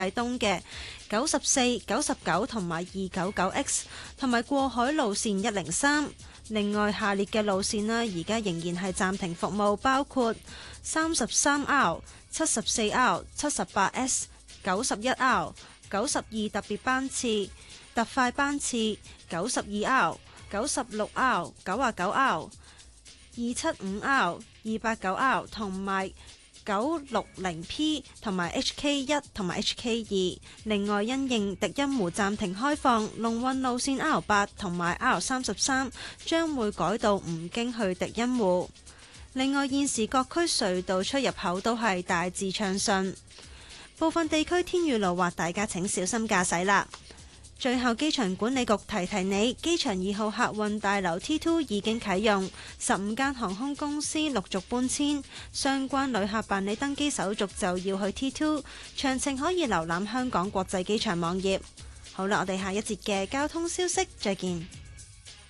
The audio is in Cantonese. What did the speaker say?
東嘅94、99同埋299X，同埋過海路線103。另外下列嘅路線啦，而家仍然係暫停服務，包括33R、74R、78S、91R、92特別班次、特快班次、92R、96R、99R、275R、289R 同埋960P 同埋 HK1 同埋 HK2。另外因應迪欣湖暫停開放，龍運路線 R8 同埋 R33將會改道唔經去迪欣湖。另外現時各區隧道出入口都係大致暢順，部分地區天雨路滑，大家請小心駕駛啦。最後，機場管理局提提你，機場2號客運大樓 T2 已經啟用，15間航空公司陸續搬遷，相關旅客辦理登機手續就要去 T2， 詳情可以瀏覽香港國際機場網頁。好啦，我哋下一節嘅交通消息再見。